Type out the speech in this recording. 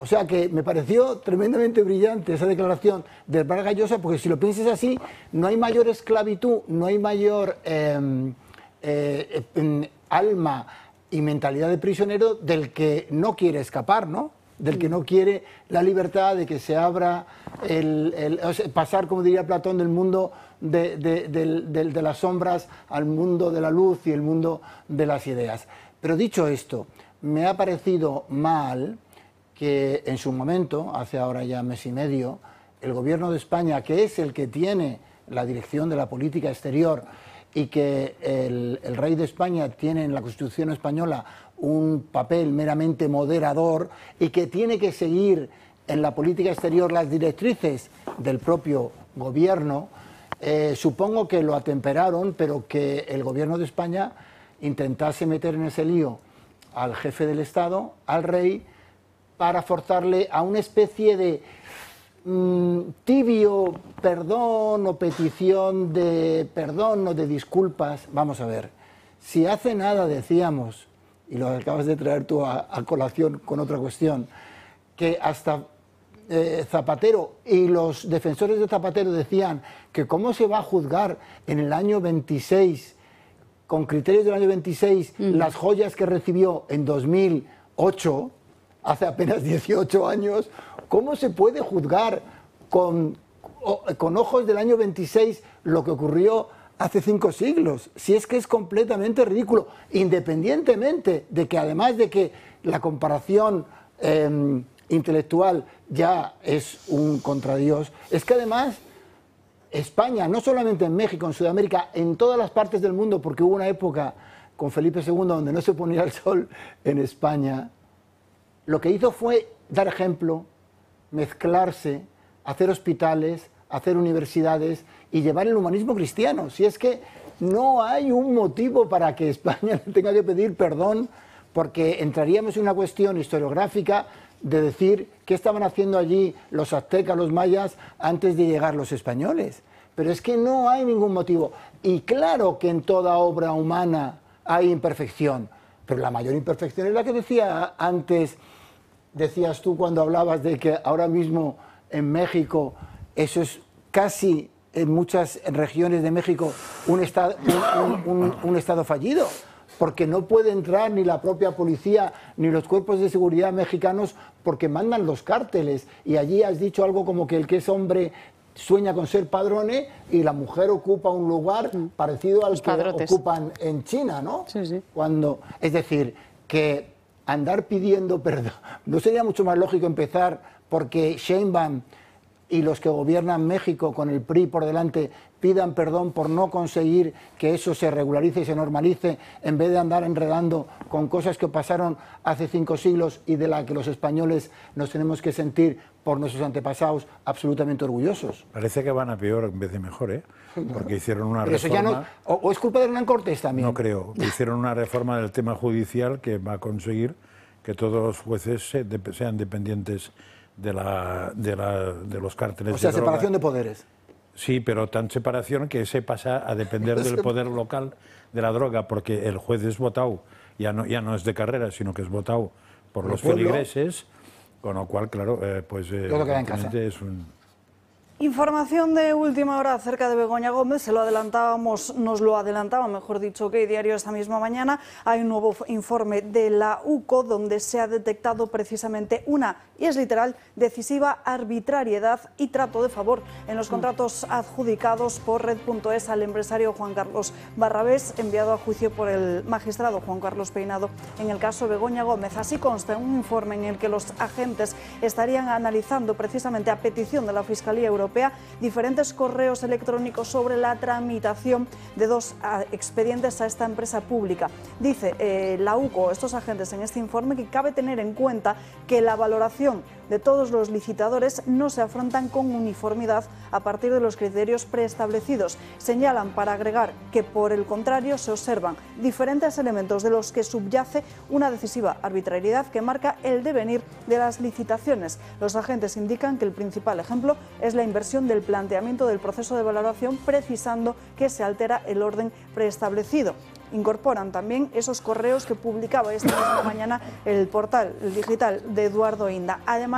O sea que me pareció tremendamente brillante esa declaración de Vargas Llosa, porque si lo piensas así, no hay mayor esclavitud, no hay mayor alma y mentalidad de prisionero del que no quiere escapar, ¿no? Del que no quiere la libertad, de que se abra, pasar, como diría Platón, del mundo de las sombras al mundo de la luz y el mundo de las ideas. Pero dicho esto, me ha parecido mal que en su momento, hace ahora ya mes y medio, el gobierno de España, que es el que tiene la dirección de la política exterior y que el rey de España tiene en la Constitución española un papel meramente moderador y que tiene que seguir en la política exterior las directrices del propio gobierno, supongo que lo atemperaron, pero que el gobierno de España intentase meter en ese lío al jefe del Estado, al rey, para forzarle a una especie de tibio perdón o petición de perdón o de disculpas. Vamos a ver, si hace nada decíamos, y lo acabas de traer tú a colación con otra cuestión, que hasta Zapatero y los defensores de Zapatero decían que cómo se va a juzgar en el año 26, con criterios del año 26, las joyas que recibió en 2008, hace apenas 18 años, ¿cómo se puede juzgar con ojos del año 26 lo que ocurrió hace 5 siglos? Si es que es completamente ridículo, independientemente de que además de que la comparación intelectual ya es un contradios, es que además España, no solamente en México, en Sudamérica, en todas las partes del mundo, porque hubo una época con Felipe II donde no se ponía el sol en España, lo que hizo fue dar ejemplo, mezclarse, hacer hospitales, hacer universidades y llevar el humanismo cristiano. Si es que no hay un motivo para que España tenga que pedir perdón, porque entraríamos en una cuestión historiográfica de decir qué estaban haciendo allí los aztecas, los mayas, antes de llegar los españoles. Pero es que no hay ningún motivo. Y claro que en toda obra humana hay imperfección, pero la mayor imperfección es la que decía antes, decías tú cuando hablabas de que ahora mismo en México, eso es casi en muchas regiones de México un estado fallido, porque no puede entrar ni la propia policía ni los cuerpos de seguridad mexicanos porque mandan los cárteles. Y allí has dicho algo como que el que es hombre sueña con ser padrone y la mujer ocupa un lugar parecido al que ocupan en China, ¿no? Sí, sí. Es decir, que andar pidiendo perdón, ¿no sería mucho más lógico empezar porque Sheinbaum y los que gobiernan México con el PRI por delante pidan perdón por no conseguir que eso se regularice y se normalice, en vez de andar enredando con cosas que pasaron hace 5 siglos y de las que los españoles nos tenemos que sentir por nuestros antepasados absolutamente orgullosos? Parece que van a peor en vez de mejor, ¿eh? Porque hicieron una Pero reforma... Eso ya no, ¿o es culpa de Hernán Cortés también? No creo. Hicieron una reforma del tema judicial que va a conseguir que todos los jueces sean dependientes de los cárteles. O sea, de droga. separación de poderes. Sí, pero tan separación que se pasa a depender del poder local de la droga, porque el juez es votado, ya no es de carrera, sino que es votado por los feligreses, con lo cual, claro, pues todo queda en casa. Es un... Información de última hora acerca de Begoña Gómez, nos lo adelantaba, mejor dicho, que Diario esta misma mañana. Hay un nuevo informe de la UCO donde se ha detectado precisamente una, y es literal, decisiva arbitrariedad y trato de favor en los contratos adjudicados por Red.es al empresario Juan Carlos Barrabés, enviado a juicio por el magistrado Juan Carlos Peinado en el caso Begoña Gómez. Así consta en un informe en el que los agentes estarían analizando precisamente a petición de la Fiscalía Europea diferentes correos electrónicos sobre la tramitación de 2 expedientes a esta empresa pública. Dice la UCO, estos agentes en este informe, que cabe tener en cuenta que la valoración de todos los licitadores no se afrontan con uniformidad a partir de los criterios preestablecidos. Señalan, para agregar, que por el contrario se observan diferentes elementos de los que subyace una decisiva arbitrariedad que marca el devenir de las licitaciones. Los agentes indican que el principal ejemplo es la inversión del planteamiento del proceso de valoración, precisando que se altera el orden preestablecido. Incorporan también esos correos que publicaba esta misma mañana el portal digital de Eduardo Inda. Además,